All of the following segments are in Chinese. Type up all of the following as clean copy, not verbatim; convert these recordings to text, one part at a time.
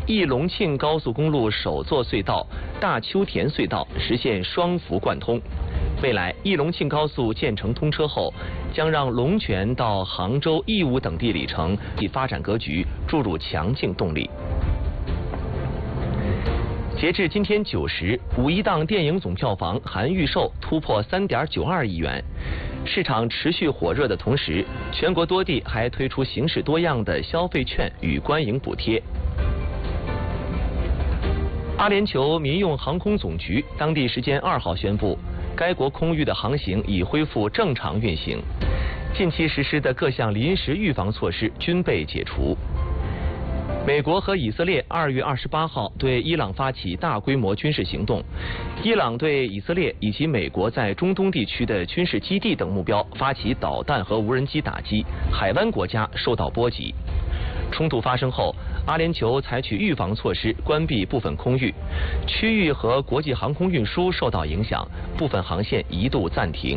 义隆庆高速公路首座隧道大邱田隧道实现双幅贯通。未来，义隆庆高速建成通车后，将让龙泉到杭州、义乌等地里程以发展格局注入强劲动力。截至今天9时，五一档电影总票房含预售突破3.92亿元。市场持续火热的同时，全国多地还推出形式多样的消费券与观影补贴。阿联酋民用航空总局当地时间2号宣布，该国空域的航行已恢复正常运行，近期实施的各项临时预防措施均被解除。美国和以色列2月28号对伊朗发起大规模军事行动，伊朗对以色列以及美国在中东地区的军事基地等目标发起导弹和无人机打击，海湾国家受到波及。冲突发生后，阿联酋采取预防措施，关闭部分空域，区域和国际航空运输受到影响，部分航线一度暂停。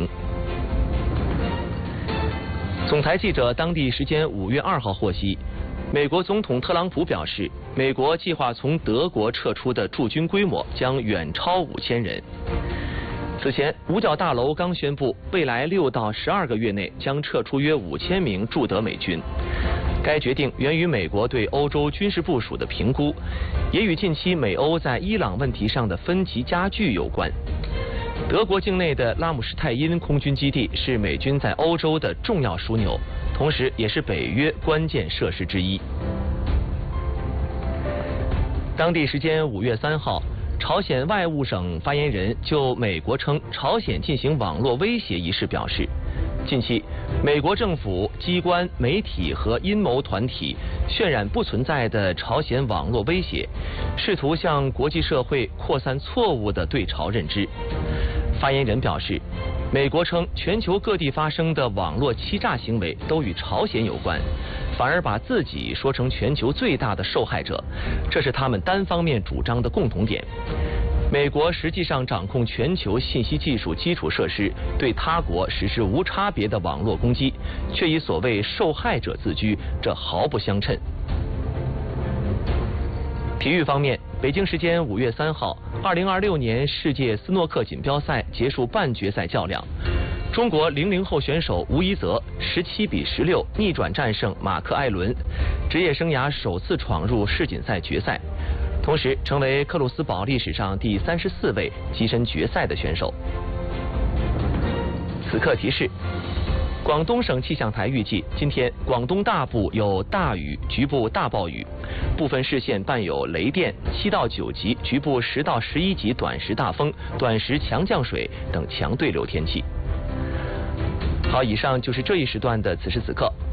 总台记者当地时间5月2号获悉，美国总统特朗普表示，美国计划从德国撤出的驻军规模将远超5000人。此前，五角大楼刚宣布，未来6到12个月内将撤出约5000名驻德美军。该决定源于美国对欧洲军事部署的评估，也与近期美欧在伊朗问题上的分歧加剧有关。德国境内的拉姆施泰因空军基地是美军在欧洲的重要枢纽，同时也是北约关键设施之一。当地时间5月3号，朝鲜外务省发言人就美国称朝鲜进行网络威胁一事表示，近期美国政府机关、媒体和阴谋团体渲染不存在的朝鲜网络威胁，试图向国际社会扩散错误的对朝认知。发言人表示，美国称全球各地发生的网络欺诈行为都与朝鲜有关，反而把自己说成全球最大的受害者，这是他们单方面主张的共同点。美国实际上掌控全球信息技术基础设施，对他国实施无差别的网络攻击，却以所谓受害者自居，这毫不相称。体育方面，北京时间5月3号，2026年世界斯诺克锦标赛结束半决赛较量，中国00后选手吴一泽17比16逆转战胜马克艾伦，职业生涯首次闯入世锦赛决赛，同时成为克鲁斯堡历史上第34位跻身决赛的选手。此刻提示：广东省气象台预计，今天广东大部有大雨，局部大暴雨，部分市县伴有雷电，7到9级，局部10到11级短时大风、短时强降水等强对流天气。好，以上就是这一时段的此时此刻。